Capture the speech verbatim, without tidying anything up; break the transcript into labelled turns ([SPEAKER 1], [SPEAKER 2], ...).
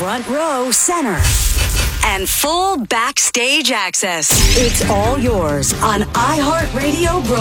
[SPEAKER 1] front row center, and full backstage access. It's all yours on iHeartRadio Broadcast.